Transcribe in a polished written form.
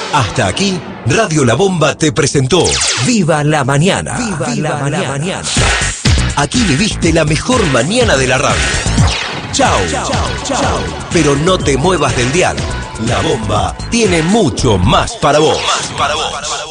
Hasta aquí, Radio La Bomba te presentó Viva la Mañana. Viva la Mañana. Aquí viviste la mejor mañana de la radio. Chau. Pero no te muevas del dial. La Bomba tiene mucho más para vos.